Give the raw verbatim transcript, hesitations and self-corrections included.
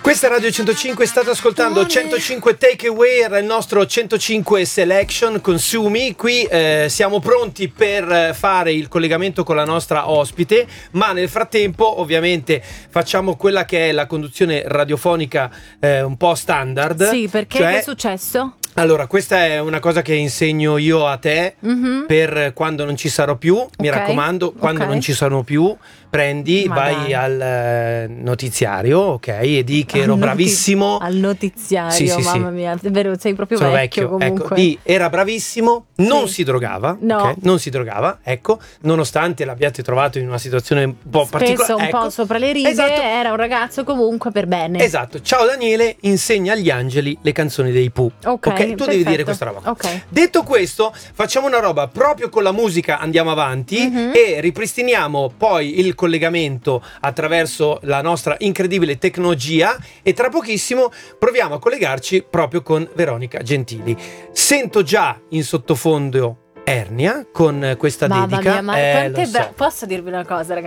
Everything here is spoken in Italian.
Questa è Radio centocinque, state ascoltando centocinque Takeaway, era il nostro centocinque Selection Consumi. Qui eh, siamo pronti per fare il collegamento con la nostra ospite, ma nel frattempo ovviamente facciamo quella che è la conduzione radiofonica eh, un po' standard. Sì, perché cioè, che è successo? Allora, questa è una cosa che insegno io a te mm-hmm. per quando non ci sarò più, mi okay. raccomando, quando okay. non ci sono più, prendi, Ma vai dai. al eh, notiziario, ok, e di che al ero noti- bravissimo. Al notiziario, sì, sì, mamma sì. mia, è vero, sei proprio Sono vecchio, vecchio, comunque. ecco, di era bravissimo, non sì. si drogava, no. okay? Non si drogava, ecco, nonostante l'abbiate trovato in una situazione un po' spesso particolare. un ecco. po' sopra le righe, esatto. Era un ragazzo comunque per bene. Esatto, ciao Daniele, insegna agli angeli le canzoni dei Pooh. Ok, okay? Tu perfetto. devi dire questa roba. Ok. Detto questo, facciamo una roba proprio con la musica, andiamo avanti mm-hmm. e ripristiniamo poi il collegamento attraverso la nostra incredibile tecnologia e tra pochissimo proviamo a collegarci proprio con Veronica Gentili. Sento già in sottofondo Ernia con questa Mamma dedica. Mia, ma eh, quante lo so. bra- posso dirvi una cosa, ragazzi?